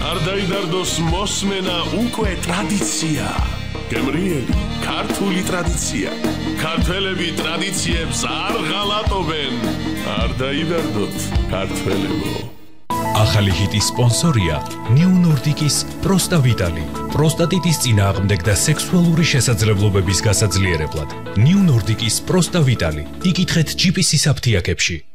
არ დაიდარდოს მოსმენა უკვე ტრადიცია. გემრიელი ქართული ტრადიცია. ქართველები ტრადიციებს არ ღალატობენ. არ დაიდარდოთ ქართველებო. ახალი ჰიტის სპონსორია New Nordic-ის პროსტავიტალი. პროსტატიტის წინააღმდეგ და სექსუალური შესაძლებლობების გასაძლიერებლად. New Nordic-ის პროსტავიტალი. იკითხეთ GPC-ის აფთიაქებში.